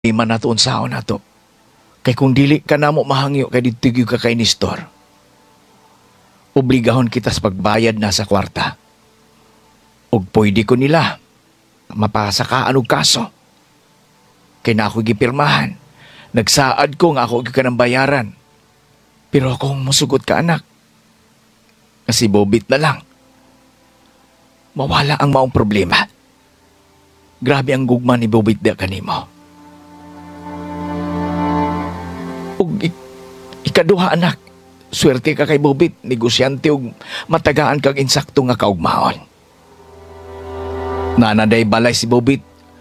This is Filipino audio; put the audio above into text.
Iman na to unsaon na to. Kay kung dili ka na mo mahangyo kay dito ka kay Nestor. Obligahon kita sa pagbayad na sa kwarta. Og pwede ko nila mapasa ka anong kaso. Kay na ako gipirmahan. Nagsaad ko nga ako ka ng bayaran. Pero akong musugot ka anak. Kasi bobit na lang. Mawala ang maong problema. Grabe ang gugma ni Bobit da kanimo. Og ikaduha anak, swerte ka kay Bobit, negosyante og matagaan kag insakto nga kaugmaon. Nanaday balay si Bobit,